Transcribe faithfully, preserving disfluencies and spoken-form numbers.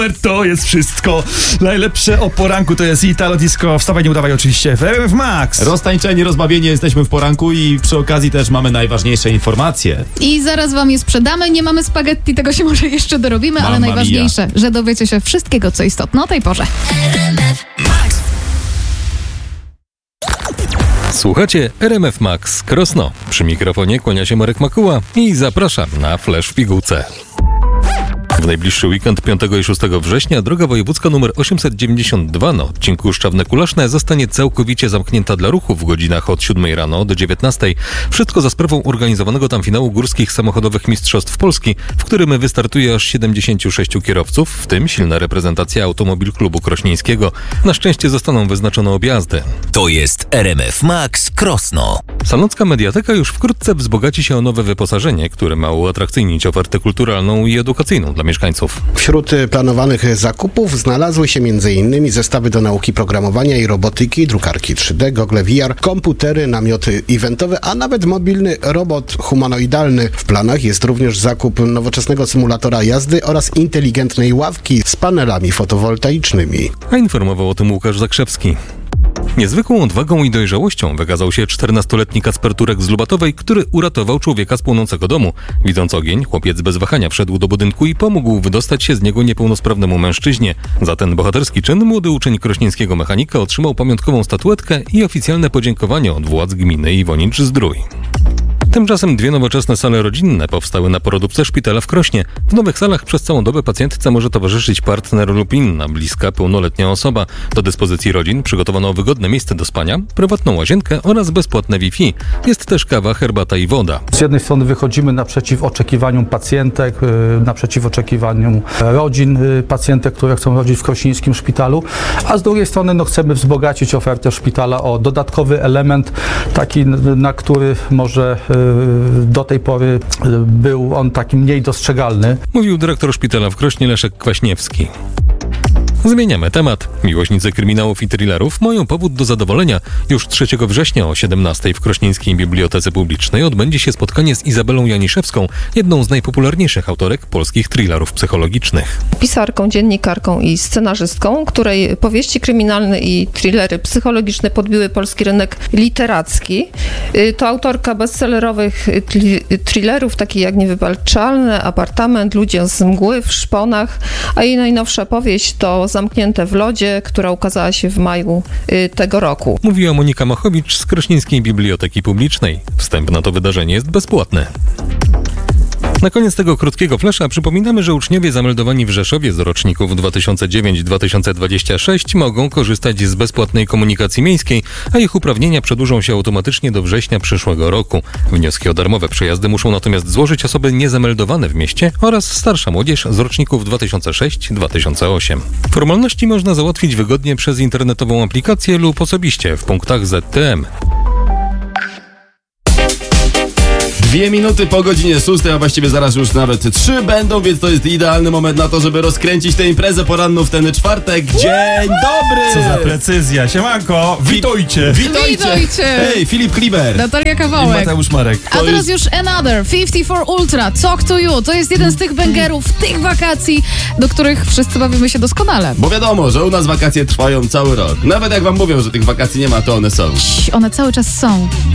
To jest wszystko. Najlepsze o poranku to jest Italo Disco. Wstawaj, nie udawaj oczywiście w R M F Max. Roztańczeni, rozbawieni jesteśmy w poranku i przy okazji też mamy najważniejsze informacje. I zaraz wam je sprzedamy. Nie mamy spaghetti, tego się może jeszcze dorobimy, Mamma ale najważniejsze, mia. że dowiecie się wszystkiego, co istotne o tej porze. Słuchacie R M F Max Krosno. Przy mikrofonie kłania się Marek Makuła i zapraszam na Flash w pigułce. W najbliższy weekend piątego i szóstego września droga wojewódzka nr osiemset dziewięćdziesiąt dwa na odcinku Szczawne-Kulaszne zostanie całkowicie zamknięta dla ruchu w godzinach od siódmej rano do dziewiętnastej. Wszystko za sprawą organizowanego tam finału górskich samochodowych mistrzostw Polski, w którym wystartuje aż siedemdziesięciu sześciu kierowców, w tym silna reprezentacja Automobil Klubu Krośnieńskiego. Na szczęście zostaną wyznaczone objazdy. To jest R M F Max Krosno. Sanocka Mediateka już wkrótce wzbogaci się o nowe wyposażenie, które ma uatrakcyjnić ofertę kulturalną i edukacyjną dla mieszkańców. Wśród planowanych zakupów znalazły się m.in. zestawy do nauki programowania i robotyki, drukarki trzy D, gogle V R, komputery, namioty eventowe, a nawet mobilny robot humanoidalny. W planach jest również zakup nowoczesnego symulatora jazdy oraz inteligentnej ławki z panelami fotowoltaicznymi. A informował o tym Łukasz Zakrzewski. Niezwykłą odwagą i dojrzałością wykazał się czternastoletni Kacper Turek z Lubatowej, który uratował człowieka z płonącego domu. Widząc ogień, chłopiec bez wahania wszedł do budynku i pomógł wydostać się z niego niepełnosprawnemu mężczyźnie. Za ten bohaterski czyn młody uczeń krośnieńskiego mechanika otrzymał pamiątkową statuetkę i oficjalne podziękowanie od władz gminy Iwonicz-Zdrój. Tymczasem dwie nowoczesne sale rodzinne powstały na porodówce szpitala w Krośnie. W nowych salach przez całą dobę pacjentce może towarzyszyć partner lub inna bliska, pełnoletnia osoba. Do dyspozycji rodzin przygotowano wygodne miejsce do spania, prywatną łazienkę oraz bezpłatne Wi-Fi. Jest też kawa, herbata i woda. Z jednej strony wychodzimy naprzeciw oczekiwaniom pacjentek, naprzeciw oczekiwaniom rodzin pacjentek, które chcą rodzić w krośnieńskim szpitalu, a z drugiej strony no, chcemy wzbogacić ofertę szpitala o dodatkowy element, taki na który może do tej pory był on taki mniej dostrzegalny. Mówił dyrektor szpitala w Krośnie Leszek Kwaśniewski. Zmieniamy temat. Miłośnicy kryminałów i thrillerów mają powód do zadowolenia. Już trzeciego września o siedemnastej w Krośnieńskiej Bibliotece Publicznej odbędzie się spotkanie z Izabelą Janiszewską, jedną z najpopularniejszych autorek polskich thrillerów psychologicznych. Pisarką, dziennikarką i scenarzystką, której powieści kryminalne i thrillery psychologiczne podbiły polski rynek literacki. To autorka bestsellerowych thrillerów, takich jak Niewybaczalne, Apartament, Ludzie z mgły w szponach, a jej najnowsza powieść to Zamknięte w lodzie, która ukazała się w maju y, tego roku. Mówiła Monika Machowicz z Krośnieńskiej Biblioteki Publicznej. Wstęp na to wydarzenie jest bezpłatny. Na koniec tego krótkiego flesza przypominamy, że uczniowie zameldowani w Rzeszowie z roczników dwa tysiące dziewięć dwa tysiące dwadzieścia sześć mogą korzystać z bezpłatnej komunikacji miejskiej, a ich uprawnienia przedłużą się automatycznie do września przyszłego roku. Wnioski o darmowe przejazdy muszą natomiast złożyć osoby niezameldowane w mieście oraz starsza młodzież z roczników dwa tysiące sześć dwa tysiące osiem. Formalności można załatwić wygodnie przez internetową aplikację lub osobiście w punktach Z T M. Dwie minuty po godzinie szóstej, a właściwie zaraz już nawet trzy będą, więc to jest idealny moment na to, żeby rozkręcić tę imprezę poranną w ten czwartek. Dzień dobry! Co za precyzja. Siemanko, witajcie. Witajcie! Witajcie. Hej, Filip Kliber! Natalia I Kawałek. Mateusz Marek. A teraz już Another, pięćdziesiąt cztery Ultra, Talk to You. To jest jeden z tych bangerów, tych wakacji, do których wszyscy bawimy się doskonale. Bo wiadomo, że u nas wakacje trwają cały rok. Nawet jak wam mówią, że tych wakacji nie ma, to one są. One cały czas są.